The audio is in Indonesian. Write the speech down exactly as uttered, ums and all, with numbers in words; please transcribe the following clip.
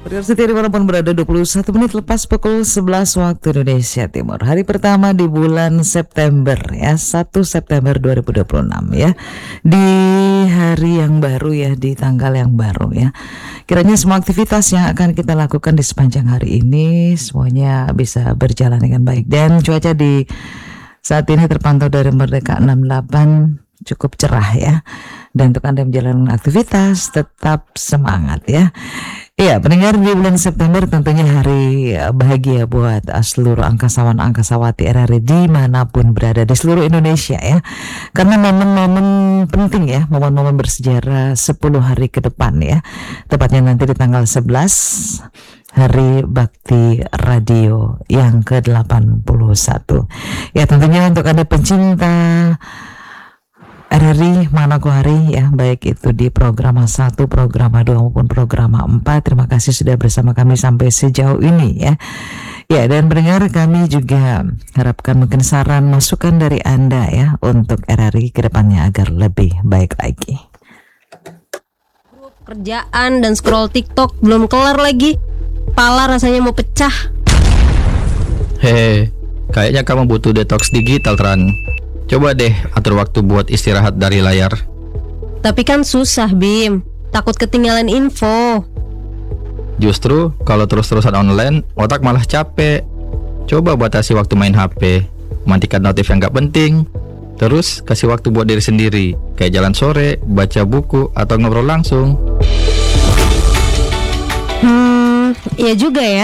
Pendengar setia dimanapun berada, dua puluh satu menit lepas pukul sebelas waktu Indonesia Timur. Hari pertama di bulan September ya, satu September dua ribu dua puluh enam ya. Di hari yang baru ya, di tanggal yang baru ya. Kiranya semua aktivitas yang akan kita lakukan di sepanjang hari ini semuanya bisa berjalan dengan baik. Dan cuaca di saat ini terpantau dari Merdeka enam puluh delapan cukup cerah ya. Dan untuk Anda menjalankan aktivitas tetap semangat ya. Iya, pendengar, di bulan September tentunya hari bahagia buat seluruh angkasawan angkasawati R R I dimanapun berada di seluruh Indonesia ya. Karena momen-momen penting ya, momen-momen bersejarah sepuluh hari ke depan ya. Tepatnya nanti di tanggal sebelas, Hari Bakti Radio yang ke delapan puluh satu. Ya, tentunya untuk Anda pencinta R R I Manokwari ya, baik itu di program satu, program dua maupun program empat. Terima kasih sudah bersama kami sampai sejauh ini ya. Ya, dan pendengar, kami juga harapkan mungkin saran masukan dari Anda ya untuk R R I ke depannya agar lebih baik lagi. Kerjaan dan scroll TikTok belum kelar lagi. Pala rasanya mau pecah. Hehe, kayaknya kamu butuh detox digital, Tran. Coba deh atur waktu buat istirahat dari layar. Tapi kan susah, Bim. Takut ketinggalan info. Justru kalau terus-terusan online, otak malah capek. Coba batasi waktu main H P, matikan notif yang gak penting. Terus kasih waktu buat diri sendiri, kayak jalan sore, baca buku, atau ngobrol langsung. Hmm, iya juga ya.